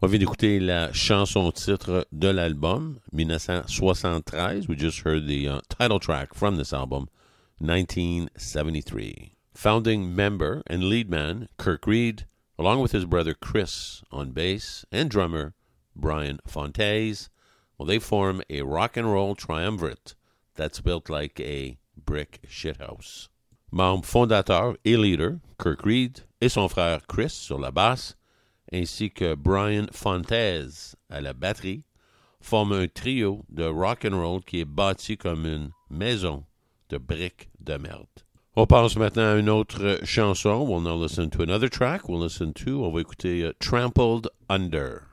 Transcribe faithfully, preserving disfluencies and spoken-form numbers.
On vient d'écouter la chanson-titre de l'album, dix-neuf soixante-treize. We just heard the uh, title track from this album, nineteen seventy-three. Founding member and lead man, Kirk Reed, along with his brother Chris on bass and drummer Brian Fontaise, well, they form a rock and roll triumvirate that's built like a brick shithouse. Membre fondateur et leader, Kirk Reed, et son frère Chris sur la basse, ainsi que Brian Fontaise à la batterie, forment un trio de rock and roll qui est bâti comme une maison de briques de merde. On passe maintenant à une autre chanson. We'll now listen to another track. We'll listen to, on va écouter uh, Trampled Under.